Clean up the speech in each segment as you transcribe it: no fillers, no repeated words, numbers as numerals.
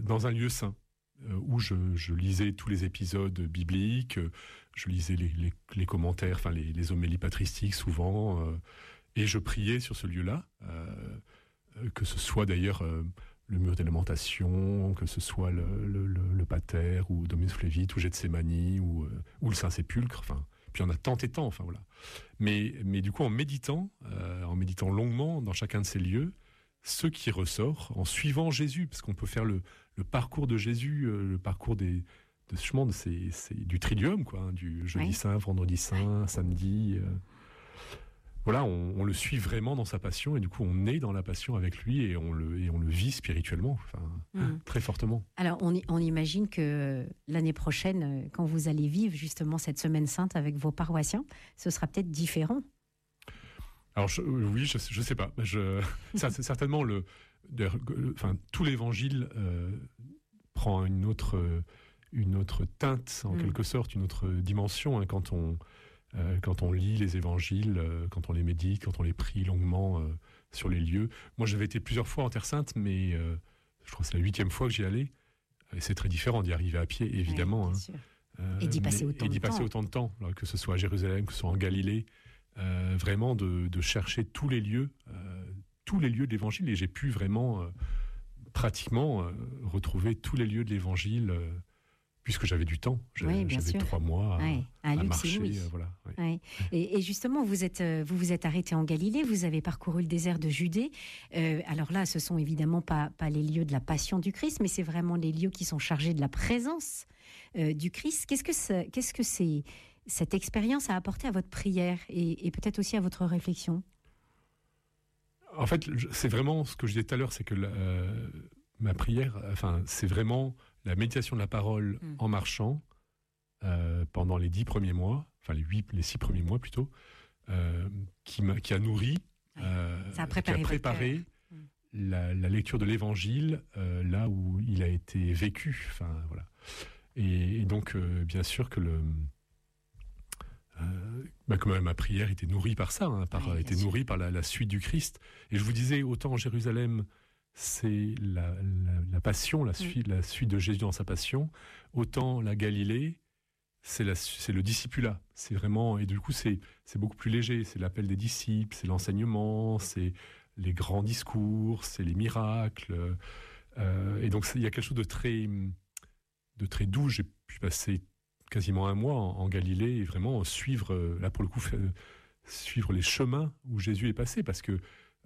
dans un lieu saint, où je lisais tous les épisodes bibliques, je lisais les commentaires, enfin les homélies patristiques souvent, et je priais sur ce lieu-là, que ce soit d'ailleurs le mur des lamentations, que ce soit le pater, ou Dominus Flevit, ou Gethsémani, ou le Saint-Sépulcre, enfin, puis on a tant et tant, enfin voilà. Mais du coup, en méditant longuement dans chacun de ces lieux, ce qui ressort, en suivant Jésus, parce qu'on peut faire le parcours de Jésus, le parcours c'est du Triduum, quoi, hein, du jeudi saint, vendredi saint, samedi. Voilà, on le suit vraiment dans sa passion, et du coup, on est dans la passion avec lui, et on le vit spirituellement, enfin, très fortement. Alors, on imagine que l'année prochaine, quand vous allez vivre justement cette semaine sainte avec vos paroissiens, ce sera peut-être différent. Alors oui, je sais pas. C'est certainement tout l'évangile prend une autre teinte, en quelque sorte, une autre dimension, hein, quand on lit les évangiles, quand on les médite, quand on les prie longuement sur les lieux. Moi, j'avais été plusieurs fois en Terre Sainte, mais je crois que c'est la 8e fois que j'y allais. Et c'est très différent d'y arriver à pied, évidemment. Oui, et d'y passer autant de temps. Que ce soit à Jérusalem, que ce soit en Galilée. Vraiment de chercher tous les lieux de l'Évangile, et j'ai pu vraiment pratiquement retrouver tous les lieux de l'Évangile, puisque j'avais du temps. J'avais 3 mois à marcher. Voilà, oui. Ouais. Et justement, vous vous êtes arrêté en Galilée, vous avez parcouru le désert de Judée. Alors là, ce sont évidemment pas les lieux de la passion du Christ, mais c'est vraiment les lieux qui sont chargés de la présence du Christ. Qu'est-ce que cette expérience a apporté à votre prière et peut-être aussi à votre réflexion? En fait, c'est vraiment ce que je disais tout à l'heure, c'est que ma prière, enfin, c'est vraiment la méditation de la parole en marchant pendant les 10 premiers mois, enfin les 6 premiers mois plutôt, qui a nourri, ça a qui a préparé la lecture de l'Évangile là où il a été vécu. Enfin voilà. Et donc bien sûr que que ma prière était nourrie par ça, était nourrie par la suite du Christ. Et je vous disais, autant en Jérusalem, c'est la passion, la suite de Jésus dans sa passion, autant la Galilée, c'est le discipulat. C'est vraiment, et du coup, c'est beaucoup plus léger. C'est l'appel des disciples, c'est l'enseignement, c'est les grands discours, c'est les miracles. Et donc, il y a quelque chose de très doux. J'ai pu passer quasiment un mois en Galilée et vraiment suivre, là pour le coup, suivre les chemins où Jésus est passé, parce que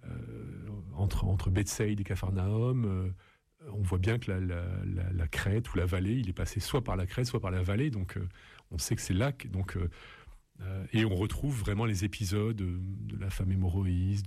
entre Bethsaïde et Capharnaüm, on voit bien que la crête ou la vallée, il est passé soit par la crête, soit par la vallée, donc on sait que c'est là. Donc, et on retrouve vraiment les épisodes de la femme hémorroïde,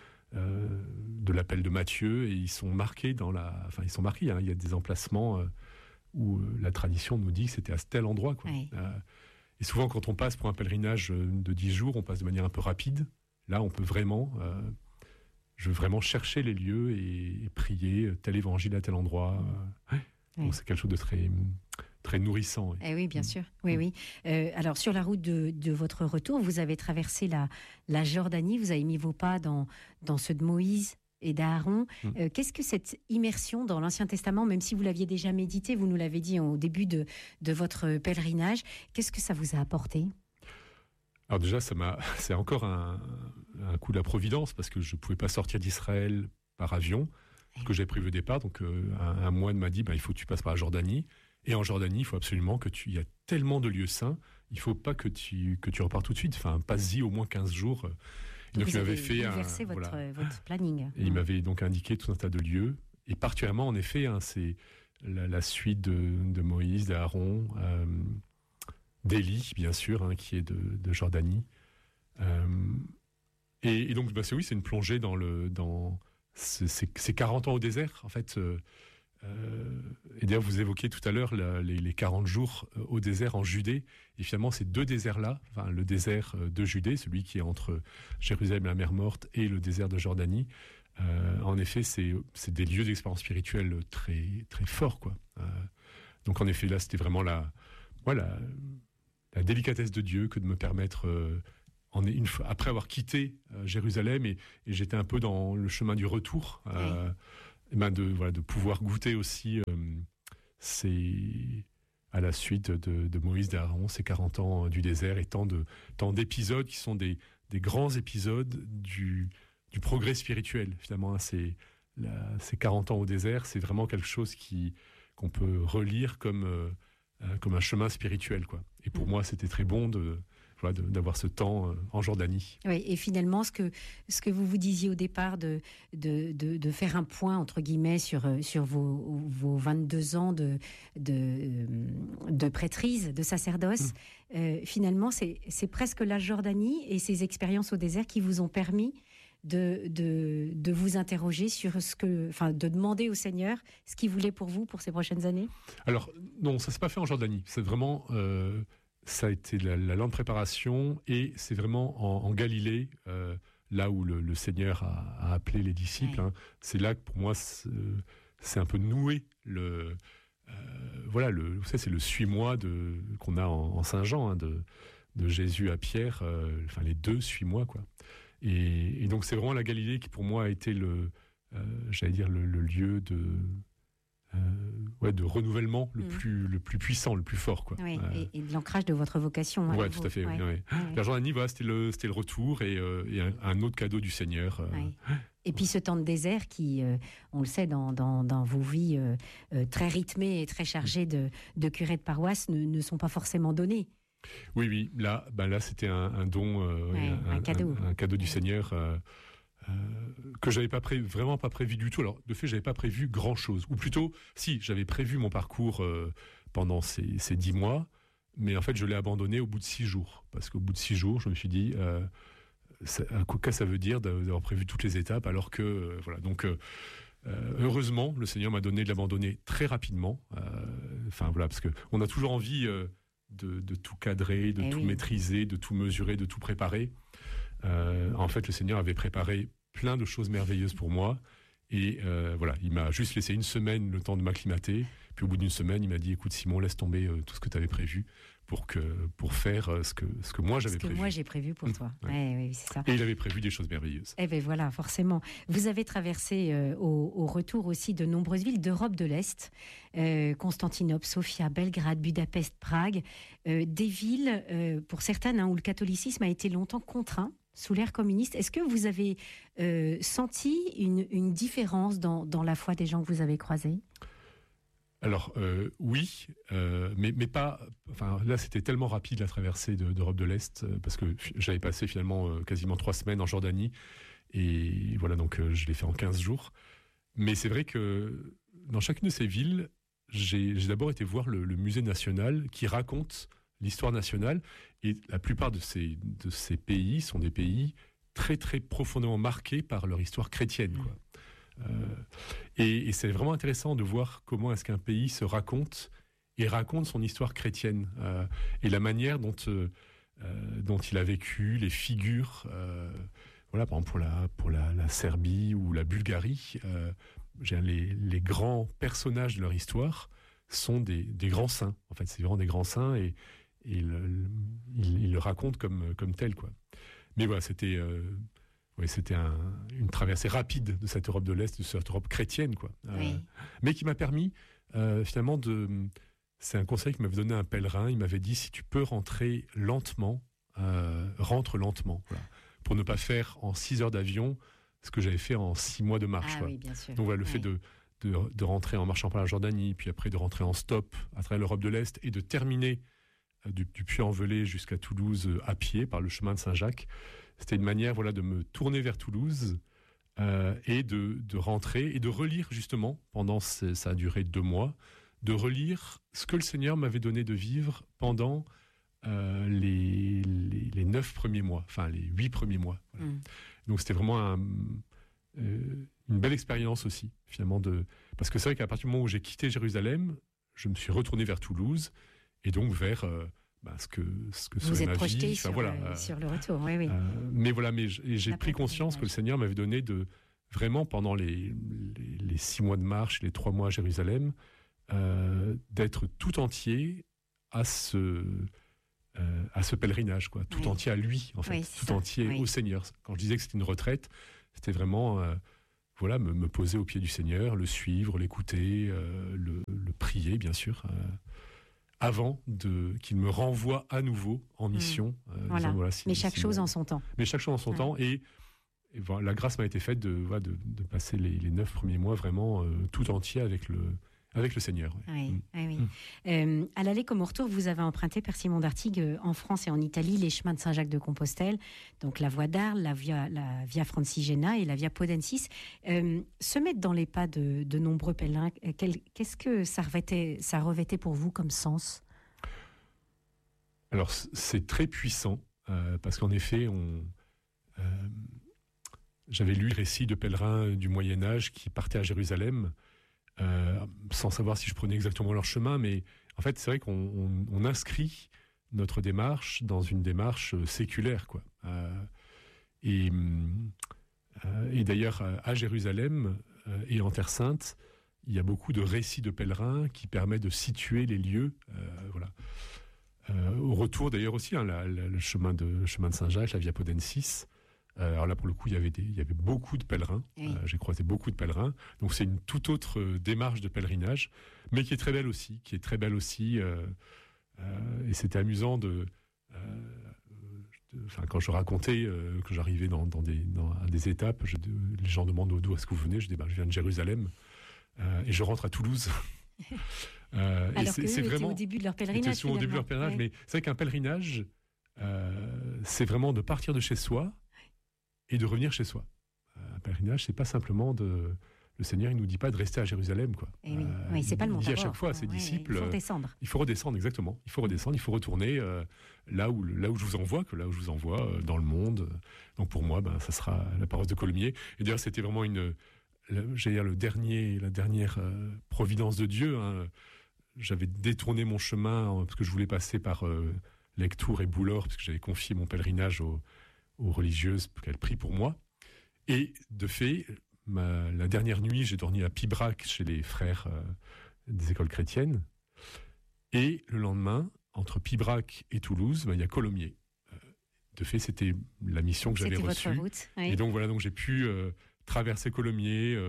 de l'appel de Matthieu, et ils sont marqués il y a des emplacements où la tradition nous dit que c'était à tel endroit, quoi. Oui. Et souvent, quand on passe pour un pèlerinage de 10 jours, on passe de manière un peu rapide. Là, on peut vraiment... je veux vraiment chercher les lieux et prier tel évangile à tel endroit. Donc, c'est quelque chose de très, très nourrissant. Eh oui, bien sûr. Oui. Alors, sur la route de votre retour, vous avez traversé la Jordanie, vous avez mis vos pas dans ceux de Moïse et d'Aaron. Qu'est-ce que cette immersion dans l'Ancien Testament, même si vous l'aviez déjà médité, vous nous l'avez dit au début de votre pèlerinage, qu'est-ce que ça vous a apporté ? Alors déjà, c'est encore un coup de la providence, parce que je ne pouvais pas sortir d'Israël par avion, ce que j'avais prévu au départ. Donc un moine m'a dit, il faut que tu passes par la Jordanie. Et en Jordanie, il faut absolument il y a tellement de lieux saints, il ne faut pas que tu repars tout de suite. Enfin, passe-y au moins 15 jours. Et donc, il m'avait fait votre planning. Et il m'avait donc indiqué tout un tas de lieux. Et particulièrement, en effet, c'est la suite de Moïse, d'Aaron, d'Élie, bien sûr, qui est de Jordanie. Et donc, c'est une plongée dans ces 40 ans au désert, en fait. Et d'ailleurs, vous évoquiez tout à l'heure les 40 jours au désert en Judée. Et finalement, ces 2 déserts-là, le désert de Judée, celui qui est entre Jérusalem et la mer Morte, et le désert de Jordanie, en effet, c'est des lieux d'expérience spirituelle très, très forts, quoi. Donc, en effet, là, c'était vraiment la délicatesse de Dieu que de me permettre, après avoir quitté Jérusalem, et j'étais un peu dans le chemin du retour, de pouvoir goûter aussi à la suite de Moïse d'Aaron, ces 40 ans du désert et tant d'épisodes qui sont des grands épisodes du progrès spirituel. Finalement, hein, ces 40 ans au désert, c'est vraiment quelque chose qu'on peut relire comme un chemin spirituel, quoi. Et pour moi, c'était très bon d'avoir ce temps en Jordanie. Oui, et finalement, ce que vous disiez au départ de faire un point, entre guillemets, sur vos 22 ans de prêtrise, de sacerdoce, finalement, c'est presque la Jordanie et ces expériences au désert qui vous ont permis de vous interroger sur de demander au Seigneur ce qu'il voulait pour vous pour ces prochaines années. Alors, non, ça ne s'est pas fait en Jordanie. C'est vraiment... ça a été la lente préparation et c'est vraiment en Galilée, là où le Seigneur a appelé les disciples. Hein. C'est là que pour moi, c'est un peu noué vous savez, c'est le suis-moi qu'on a en Saint-Jean, hein, de Jésus à Pierre, les deux suis-moi, quoi. Et donc c'est vraiment la Galilée qui pour moi a été le lieu de renouvellement le plus puissant, le plus fort, quoi. Oui, et de l'ancrage de votre vocation. Oui, tout à fait. Ouais. Oui. La Jordanie, c'était le retour et un autre cadeau du Seigneur. Et puis ce temps de désert qui, on le sait, dans vos vies très rythmées et très chargées de curés de paroisse ne sont pas forcément donnés. Oui. Là c'était un don, un cadeau. Un cadeau du Seigneur. Que j'avais vraiment pas prévu du tout. Alors, de fait, j'avais pas prévu grand-chose. Ou plutôt, si, j'avais prévu mon parcours pendant ces 10 mois, mais en fait, je l'ai abandonné au bout de 6 jours. Parce qu'au bout de 6 jours, je me suis dit, qu'est-ce que ça veut dire d'avoir prévu toutes les étapes, alors que, voilà. Donc, heureusement, le Seigneur m'a donné de l'abandonner très rapidement. Parce qu'on a toujours envie de tout cadrer, de tout maîtriser, de tout mesurer, de tout préparer. En fait, le Seigneur avait préparé plein de choses merveilleuses pour moi. Et il m'a juste laissé une semaine le temps de m'acclimater. Puis au bout d'une semaine, il m'a dit, écoute Simon, laisse tomber tout ce que tu avais prévu pour faire ce que moi j'avais prévu. Ce que moi j'ai prévu pour toi. Oui, c'est ça. Et il avait prévu des choses merveilleuses. Eh bien voilà, forcément. Vous avez traversé au retour aussi de nombreuses villes d'Europe de l'Est. Constantinople, Sofia, Belgrade, Budapest, Prague. Des villes, pour certaines, où le catholicisme a été longtemps contraint sous l'ère communiste. Est-ce que vous avez senti une différence dans la foi des gens que vous avez croisés ? Alors oui, mais pas. Enfin là, c'était tellement rapide la traversée d'Europe de l'Est parce que j'avais passé finalement quasiment 3 semaines en Jordanie et voilà, donc je l'ai fait en 15 jours. Mais c'est vrai que dans chacune de ces villes, j'ai d'abord été voir le musée national qui raconte l'histoire nationale, et la plupart de ces pays sont des pays très très profondément marqués par leur histoire chrétienne, quoi. Et c'est vraiment intéressant de voir comment est-ce qu'un pays se raconte son histoire chrétienne, et la manière dont il a vécu, les figures, par exemple pour la Serbie ou la Bulgarie, les grands personnages de leur histoire sont des grands saints. En fait, c'est vraiment des grands saints et il le raconte comme tel, quoi. Mais voilà, c'était une traversée rapide de cette Europe de l'Est, de cette Europe chrétienne, quoi. Mais qui m'a permis finalement c'est un conseil que m'avait donné un pèlerin. Il m'avait dit, si tu peux rentrer lentement, rentre lentement, voilà, pour ne pas faire en 6 heures d'avion ce que j'avais fait en 6 mois de marche. Oui, bien sûr. Donc voilà, le fait de rentrer en marchant par la Jordanie, puis après de rentrer en stop à travers l'Europe de l'Est et de terminer du Puy-en-Velay jusqu'à Toulouse à pied par le chemin de Saint-Jacques. C'était une manière de me tourner vers Toulouse et de rentrer et de relire justement, ça a duré 2 mois, de relire ce que le Seigneur m'avait donné de vivre pendant les 9 premiers mois, enfin les 8 premiers mois. Voilà. Donc c'était vraiment une belle expérience aussi, finalement, parce que c'est vrai qu'à partir du moment où j'ai quitté Jérusalem, je me suis retourné vers Toulouse et donc vers ce que vous serait êtes ma projeté vie. sur le retour, oui. Mais j'ai pris conscience que le Seigneur m'avait donné vraiment pendant les 6 mois de marche, les 3 mois à Jérusalem, d'être tout entier à ce pèlerinage, quoi, tout entier à lui, en fait, tout entier au Seigneur. Quand je disais que c'était une retraite, c'était vraiment voilà, me poser au pied du Seigneur, le suivre, l'écouter, le prier, bien sûr, avant qu'il me renvoie à nouveau en mission. Voilà. Mais chaque chose en son temps. Mais chaque chose en son temps. Et voilà, la grâce m'a été faite de passer les 9 premiers mois vraiment tout entier avec le Seigneur. Oui, oui. À l'aller comme au retour, vous avez emprunté, Père Simon d'Artigues, en France et en Italie, les chemins de Saint-Jacques-de-Compostelle, donc la voie d'Arles, la Via Francigena et la Via Podensis. Se mettre dans les pas de nombreux pèlerins, qu'est-ce que ça revêtait pour vous comme sens? Alors, c'est très puissant, parce qu'en effet, j'avais lu le récit de pèlerins du Moyen-Âge qui partaient à Jérusalem, sans savoir si je prenais exactement leur chemin, mais en fait, c'est vrai qu'on inscrit notre démarche dans une démarche séculaire, quoi. Et d'ailleurs, à Jérusalem et en Terre Sainte, il y a beaucoup de récits de pèlerins qui permettent de situer les lieux. Voilà. Au retour, d'ailleurs aussi, le chemin de Saint-Jacques, la Via Podensis. Alors là, pour le coup, il y avait beaucoup de pèlerins. Oui. J'ai croisé beaucoup de pèlerins. Donc c'est une toute autre démarche de pèlerinage, mais qui est très belle aussi. Et c'était amusant quand je racontais que j'arrivais à des étapes, les gens demandent d'où est-ce que vous venez. Je dis je viens de Jérusalem et je rentre à Toulouse. Alors que c'est vraiment au début de leur pèlerinage. Au début de leur pèlerinage, mais c'est vrai qu'un pèlerinage, c'est vraiment de partir de chez soi et de revenir chez soi. Un pèlerinage, c'est pas simplement le Seigneur, il nous dit pas de rester à Jérusalem, quoi. Oui, c'est pas le Mont Tabor. Il dit à chaque fois à ses disciples, il faut descendre. Il faut redescendre, exactement. Il faut redescendre, il faut retourner là où je vous envoie, dans le monde. Donc pour moi, ça sera la paroisse de Colomiers. Et d'ailleurs, c'était vraiment la dernière providence de Dieu. Hein. J'avais détourné mon chemin parce que je voulais passer par Lectoure et Boulor, parce que j'avais confié mon pèlerinage aux religieuses pour qu'elles prient pour moi. Et de fait, la dernière nuit, j'ai dormi à Pibrac chez les frères des écoles chrétiennes. Et le lendemain, entre Pibrac et Toulouse, il y a Colomiers. De fait, c'était la mission que j'avais reçue. C'était votre route. Oui. Et donc j'ai pu traverser Colomiers,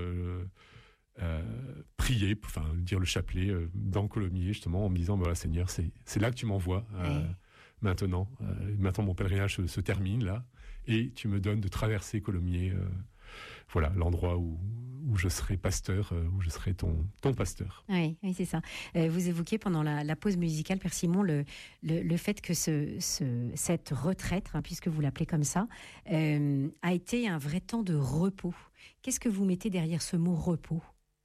prier, dire le chapelet dans Colomiers, justement, en me disant, Seigneur, c'est là que tu m'envoies. Maintenant, mon pèlerinage se termine là, et tu me donnes de traverser Colomiers, voilà l'endroit où je serai pasteur, où je serai ton pasteur. Oui, c'est ça. Vous évoquiez pendant la pause musicale, Père Simon, le fait que cette retraite, puisque vous l'appelez comme ça, a été un vrai temps de repos. Qu'est-ce que vous mettez derrière ce mot repos?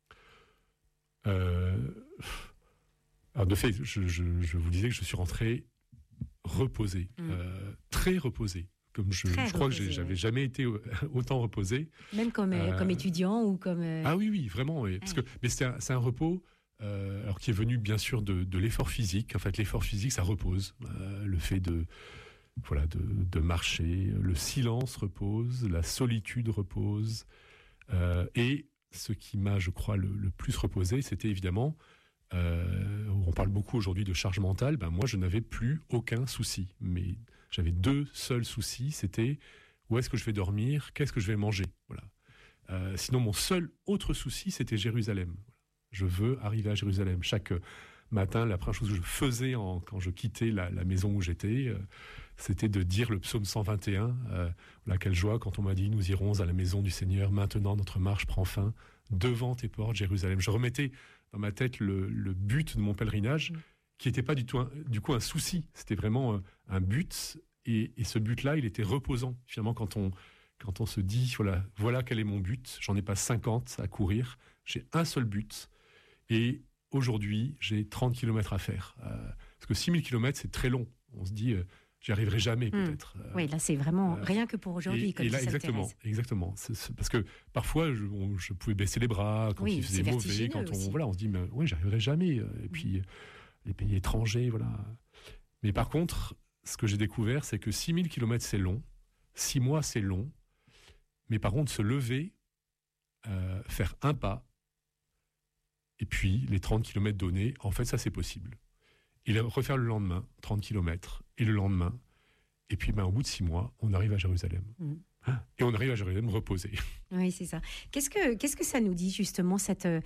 Alors de fait, je vous disais que je suis rentré reposé, très reposé. Comme je crois que j'avais jamais été autant reposé. Même comme étudiant ou comme... Ah oui, vraiment. Oui. Mais c'est un repos alors qui est venu bien sûr de l'effort physique. En fait, l'effort physique, ça repose. Le fait de marcher, le silence repose, la solitude repose. Et ce qui m'a, je crois, le plus reposé, c'était évidemment... on parle beaucoup aujourd'hui de charge mentale. Moi, je n'avais plus aucun souci. Mais j'avais 2 seuls soucis. C'était où est-ce que je vais dormir, qu'est-ce que je vais manger. Voilà. Sinon, mon seul autre souci, c'était Jérusalem. Je veux arriver à Jérusalem. Chaque matin, la première chose que je faisais quand je quittais la maison où j'étais, c'était de dire le psaume 121. Quelle joie quand on m'a dit « Nous irons à la maison du Seigneur. Maintenant, notre marche prend fin. Devant tes portes, Jérusalem. » Je remettais dans ma tête le but de mon pèlerinage, qui n'était pas du coup un souci. C'était vraiment un but, et ce but-là, il était reposant. Finalement, quand on se dit, voilà quel est mon but, j'en ai pas 50 à courir, j'ai un seul but, et aujourd'hui, j'ai 30 km à faire. Parce que 6000 km, c'est très long. On se dit, j'y arriverai jamais, peut-être. Oui, là, c'est vraiment rien que pour aujourd'hui. Et là, exactement. C'est parce que parfois, je pouvais baisser les bras quand il faisait mauvais. On se dit, mais oui, j'arriverai jamais. Et puis, les pays étrangers, voilà. Mais par contre, ce que j'ai découvert, c'est que 6000 km, c'est long. 6 mois, c'est long. Mais par contre, se lever, faire un pas, et puis les 30 km donnés, en fait, ça, c'est possible. Et refaire le lendemain, 30 km, et le lendemain. Et puis, au bout de 6 mois, on arrive à Jérusalem. Et on arrive à Jérusalem reposé. Oui, c'est ça. Qu'est-ce que ça nous dit justement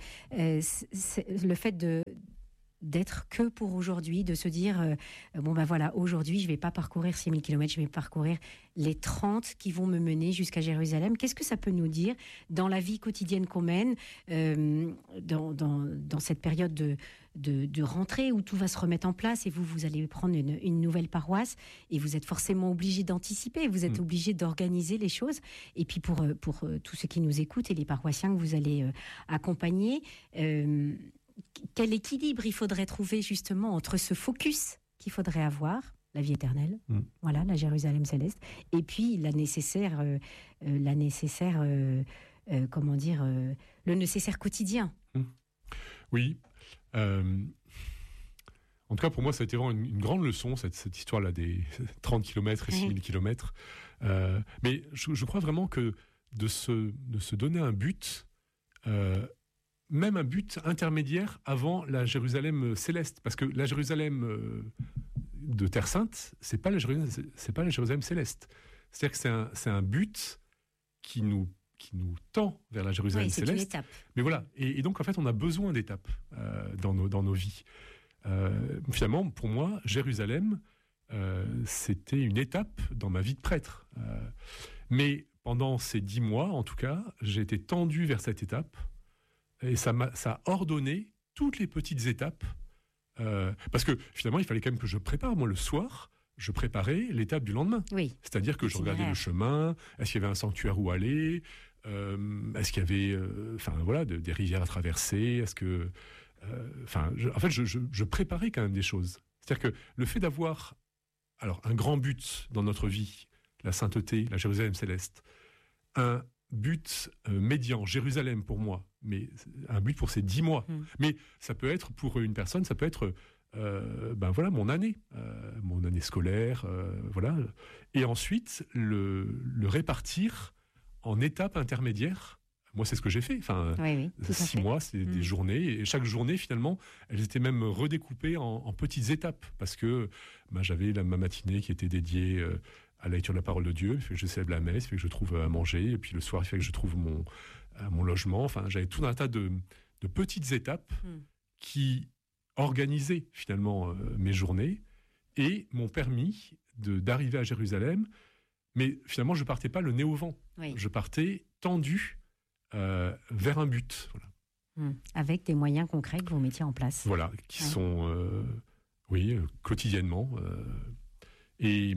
le fait d'être que pour aujourd'hui, de se dire bon ben voilà, aujourd'hui je vais pas parcourir 6000 km, je vais parcourir les 30 qui vont me mener jusqu'à Jérusalem. Qu'est-ce que ça peut nous dire dans la vie quotidienne qu'on mène, dans cette période de rentrée où tout va se remettre en place et vous allez prendre une nouvelle paroisse et vous êtes forcément obligé d'anticiper, vous êtes obligé d'organiser les choses. Et puis pour tous ceux qui nous écoutent et les paroissiens que vous allez accompagner, quel équilibre il faudrait trouver justement entre ce focus qu'il faudrait avoir, la vie éternelle, voilà, la Jérusalem céleste, et puis le nécessaire quotidien. Oui. En tout cas, pour moi, ça a été vraiment une grande leçon, cette histoire-là des 30 km et 6000 km. Mais je crois vraiment que de se donner un but, même un but intermédiaire avant la Jérusalem céleste. Parce que la Jérusalem de Terre Sainte, c'est pas la Jérusalem céleste. C'est-à-dire que c'est un but qui nous tend vers la Jérusalem céleste. Une étape. Mais voilà. Et donc, en fait, on a besoin d'étapes dans nos vies. Finalement, pour moi, Jérusalem, c'était une étape dans ma vie de prêtre. Mais pendant ces 10 mois, en tout cas, j'ai été tendu vers cette étape. Et ça a ordonné toutes les petites étapes. Parce que finalement, il fallait quand même que je prépare. Moi, le soir, je préparais l'étape du lendemain. Oui. C'est-à-dire que je regardais le chemin. Est-ce qu'il y avait un sanctuaire où aller ? Est-ce qu'il y avait des rivières à traverser ? Est-ce que... en fait, je préparais quand même des choses. C'est-à-dire que le fait d'avoir un grand but dans notre vie, la sainteté, la Jérusalem céleste, un but médian, Jérusalem pour moi, mais un but pour ces 10 mois. Mais ça peut être pour une personne, ça peut être mon année scolaire, voilà. Et ensuite, le répartir en étapes intermédiaires. Moi, c'est ce que j'ai fait. 6 mois, c'est des journées. Et chaque journée, finalement, elles étaient même redécoupées en petites étapes. Parce que j'avais ma matinée qui était dédiée à la lecture de la parole de Dieu. Il fait que je célèbre la messe, il fait que je trouve à manger. Et puis le soir, il fait que je trouve mon logement. Enfin, j'avais tout un tas de petites étapes qui organisaient finalement mes journées et m'ont permis d'arriver à Jérusalem. Mais finalement, je ne partais pas le nez au vent. Oui. Je partais tendu vers un but. Voilà. Avec des moyens concrets que vous mettiez en place. Voilà, qui sont, quotidiennement. Et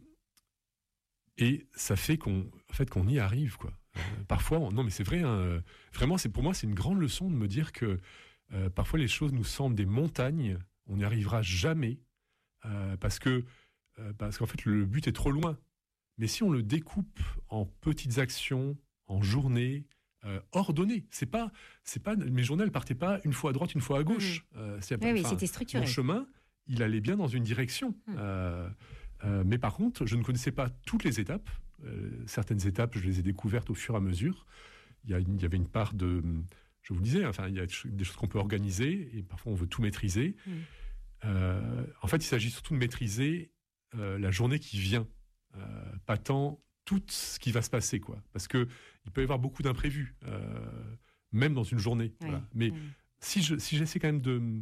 ça fait qu'on y arrive, quoi. Parfois, non, mais c'est vrai, vraiment, pour moi, c'est une grande leçon de me dire que parfois les choses nous semblent des montagnes, on n'y arrivera jamais, parce qu'en fait, le but est trop loin. Mais si on le découpe en petites actions, en journées, ordonnées, c'est pas mes journées, elles partaient pas une fois à droite, une fois à gauche. C'était structuré. Mon chemin, il allait bien dans une direction. Mais par contre, je ne connaissais pas toutes les étapes. Certaines étapes, je les ai découvertes au fur et à mesure. Il y avait une part de... Je vous le disais, il y a des choses qu'on peut organiser et parfois on veut tout maîtriser. En fait, il s'agit surtout de maîtriser la journée qui vient. Pas tant tout ce qui va se passer, quoi. Parce qu'il peut y avoir beaucoup d'imprévus, même dans une journée. Oui, voilà. Mais si j'essaie quand même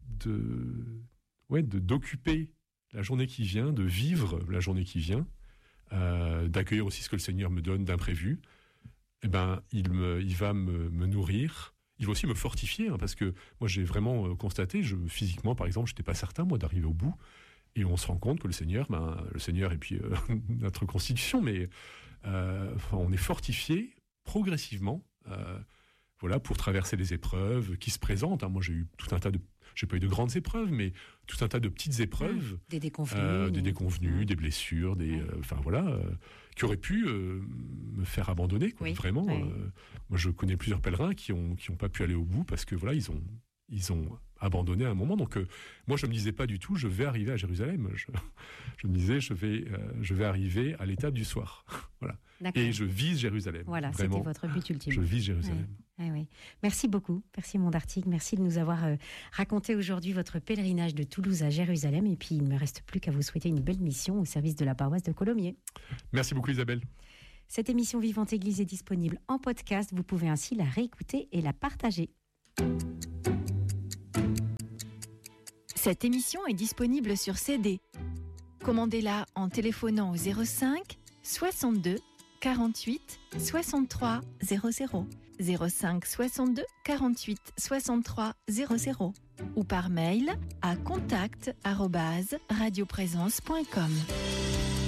d'occuper la journée qui vient, de vivre la journée qui vient, d'accueillir aussi ce que le Seigneur me donne d'imprévu, il va me nourrir. Il va aussi me fortifier, parce que moi j'ai vraiment constaté, physiquement par exemple, je n'étais pas certain moi d'arriver au bout. Et on se rend compte que le Seigneur et puis notre constitution, mais on est fortifié progressivement, pour traverser les épreuves qui se présentent. Moi, j'ai eu j'ai pas eu de grandes épreuves, mais tout un tas de petites épreuves, des déconvenues, des blessures, qui auraient pu me faire abandonner, quoi, vraiment. Moi, je connais plusieurs pèlerins qui ont pas pu aller au bout parce que ils ont abandonné à un moment. Donc moi je me disais pas du tout je vais arriver à Jérusalem. Je me disais je vais arriver à l'étape du soir. Voilà. Et je vise Jérusalem. Voilà, vraiment. C'était votre but ultime. Je vise Jérusalem. Oui. Merci beaucoup, merci Père d'Artigue, merci de nous avoir raconté aujourd'hui votre pèlerinage de Toulouse à Jérusalem. Et puis il ne me reste plus qu'à vous souhaiter une belle mission au service de la paroisse de Colomiers. Merci beaucoup Isabelle. Cette émission Vivante Église est disponible en podcast. Vous pouvez ainsi la réécouter et la partager. Cette émission est disponible sur CD. Commandez-la en téléphonant au 05 62 48 63 00, 05 62 48 63 00 ou par mail à contact@radioprésence.com.